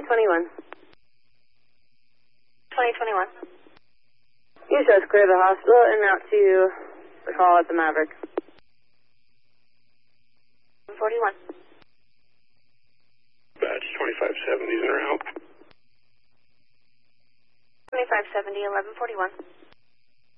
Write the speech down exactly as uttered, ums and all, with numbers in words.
twenty-one. twenty twenty-one. You shows clear the hospital and out to the call at the Maverick. forty-one. Badge twenty-five seventy is en route. twenty-five seventy, eleven forty-one.